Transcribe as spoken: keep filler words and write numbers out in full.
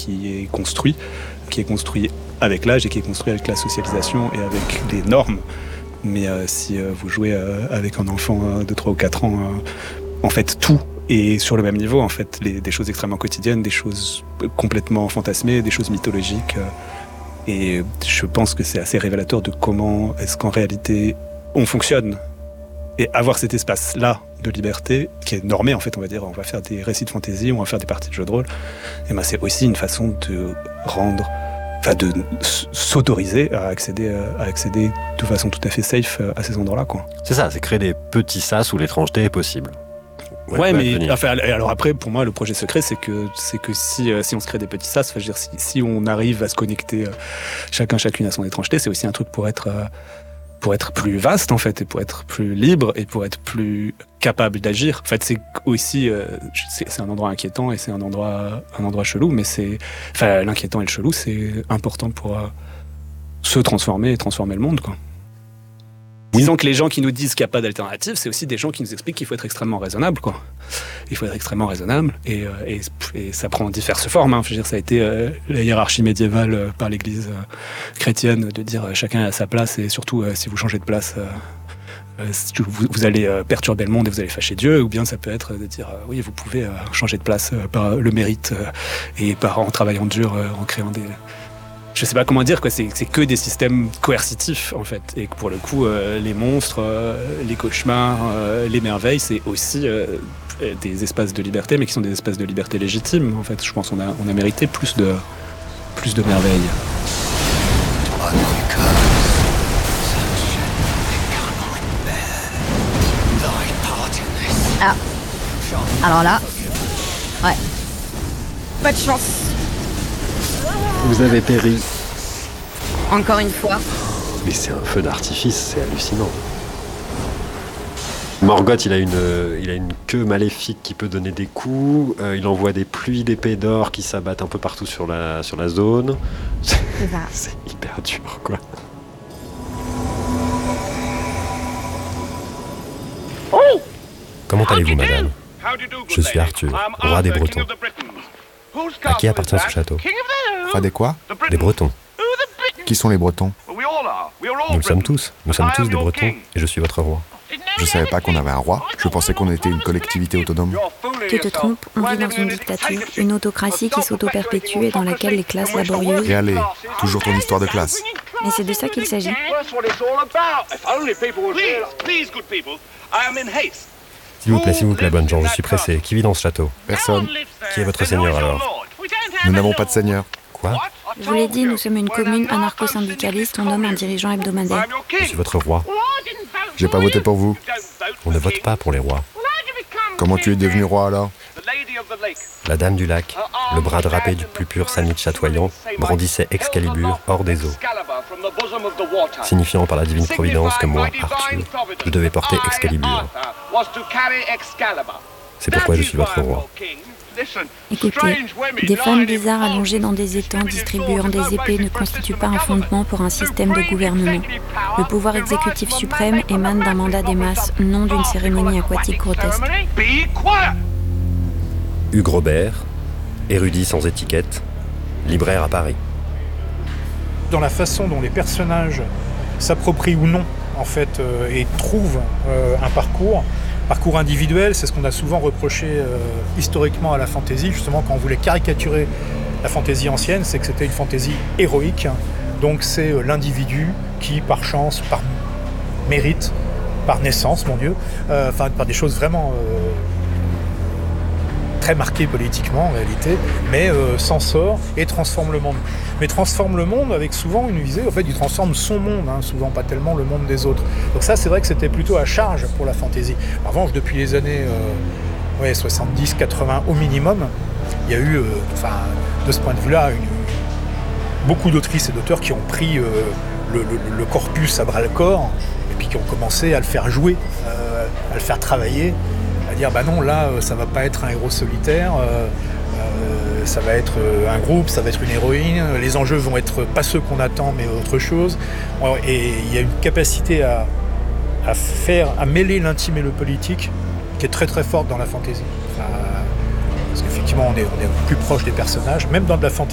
qui est construit, qui est construit avec l'âge et qui est construit avec la socialisation et avec les normes. Mais euh, si euh, vous jouez euh, avec un enfant euh, de trois ou quatre ans, euh, en fait, tout est sur le même niveau. En fait, les, des choses extrêmement quotidiennes, des choses complètement fantasmées, des choses mythologiques. Euh, et je pense que c'est assez révélateur de comment est-ce qu'en réalité on fonctionne. Et avoir cet espace-là de liberté, qui est normé, en fait, on va dire, on va faire des récits de fantaisie, on va faire des parties de jeux de rôle, et ben c'est aussi une façon de rendre, enfin de s'autoriser à accéder, à accéder de façon tout à fait safe à ces endroits-là, quoi. C'est ça, c'est créer des petits sas où l'étrangeté est possible. Ouais, ouais mais enfin, alors après, pour moi, le projet secret, c'est que, c'est que si, si on se crée des petits sas, enfin, je veux dire, si, si on arrive à se connecter chacun, chacune à son étrangeté, c'est aussi un truc pour être... pour être plus vaste, en fait, et pour être plus libre, et pour être plus capable d'agir. En fait, c'est aussi... Euh, c'est, c'est un endroit inquiétant, et c'est un endroit, un endroit chelou, mais c'est... Enfin, l'inquiétant et le chelou, c'est important pour euh, se transformer et transformer le monde, quoi. Oui. Disons que les gens qui nous disent qu'il n'y a pas d'alternative, c'est aussi des gens qui nous expliquent qu'il faut être extrêmement raisonnable, quoi. Il faut être extrêmement raisonnable, et, euh, et, et ça prend diverses formes, hein. Je veux dire, ça a été euh, la hiérarchie médiévale euh, par l'Église euh, chrétienne, de dire euh, chacun est à sa place, et surtout, euh, si vous changez de place, euh, euh, vous, vous allez euh, perturber le monde et vous allez fâcher Dieu, ou bien ça peut être de dire, euh, oui, vous pouvez euh, changer de place euh, par le mérite, euh, et par, en travaillant dur, euh, en créant des... Je sais pas comment dire, quoi. C'est, c'est que des systèmes coercitifs, en fait. Et pour le coup, euh, les monstres, euh, les cauchemars, euh, les merveilles, c'est aussi euh, des espaces de liberté, mais qui sont des espaces de liberté légitimes, en fait. Je pense qu'on a, on a mérité plus de, plus de merveilles. Ah. Alors là, ouais. Pas de chance. Vous avez péri. Encore une fois. Mais c'est un feu d'artifice, c'est hallucinant. Morgoth, il a une, il a une queue maléfique qui peut donner des coups. Euh, il envoie des pluies d'épées d'or qui s'abattent un peu partout sur la, sur la zone. C'est, c'est hyper dur, quoi. Comment allez-vous, madame ? Je suis Arthur, roi des Bretons. À qui appartient ce château ? Roi des quoi ? Des Bretons. Qui sont les Bretons ? Nous le sommes tous. Nous sommes tous des Bretons et je suis votre roi. Je savais pas qu'on avait un roi. Je pensais qu'on était une collectivité autonome. Tu te trompes, on vit dans une dictature, une autocratie qui s'auto-perpétue et dans laquelle les classes laborieuses... Et allez, toujours ton histoire de classe. Mais c'est de ça qu'il s'agit. S'il vous plaît, s'il vous plaît, bonnes gens, je suis pressé. Qui vit dans ce château ? Personne. Qui est votre seigneur alors ? Nous n'avons pas de seigneur. Quoi ? Je vous l'ai dit, nous sommes une commune anarcho-syndicaliste, on nomme un dirigeant hebdomadaire. Je suis votre roi. J'ai pas voté pour vous. On ne vote pas pour les rois. Comment tu es devenu roi alors ? La dame du lac, le bras drapé du plus pur sanit chatoyant, brandissait Excalibur hors des eaux, signifiant par la divine providence que moi, Arthur, je devais porter Excalibur. C'est pourquoi je suis votre roi. Écoutez, des femmes bizarres allongées dans des étangs distribuant des épées ne constituent pas un fondement pour un système de gouvernement. Le pouvoir exécutif suprême émane d'un mandat des masses, non d'une cérémonie aquatique grotesque. Hugues Robert, érudit sans étiquette, libraire à Paris. Dans la façon dont les personnages s'approprient ou non, en fait, euh, et trouvent euh, un parcours, parcours individuel, c'est ce qu'on a souvent reproché euh, historiquement à la fantaisie, justement quand on voulait caricaturer la fantaisie ancienne, c'est que c'était une fantaisie héroïque, donc c'est euh, l'individu qui, par chance, par mérite, par naissance, mon Dieu, euh, enfin par des choses vraiment euh, très marquées politiquement en réalité, mais euh, s'en sort et transforme le monde. Mais transforme le monde avec souvent une visée, en fait, il transforme son monde, hein, souvent pas tellement le monde des autres. Donc ça, c'est vrai que c'était plutôt à charge pour la fantaisie. En revanche, depuis les années euh, ouais, soixante-dix quatre-vingts au minimum, il y a eu, euh, enfin, de ce point de vue-là, une, beaucoup d'autrices et d'auteurs qui ont pris euh, le, le, le corpus à bras-le-corps et puis qui ont commencé à le faire jouer, euh, à le faire travailler, à dire bah non, là, ça va pas être un héros solitaire. Euh, Euh, ça va être un groupe, ça va être une héroïne, les enjeux vont être pas ceux qu'on attend mais autre chose. Et il y a une capacité à, à faire, à mêler l'intime et le politique qui est très très forte dans la fantaisie. Enfin, parce qu'effectivement on est, on est plus proche des personnages, même dans de la fantaisie.